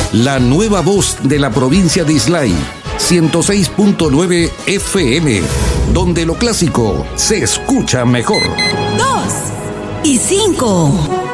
la nueva voz de la provincia de Islay, 106.9 FM, donde lo clásico se escucha mejor. 2 y 5.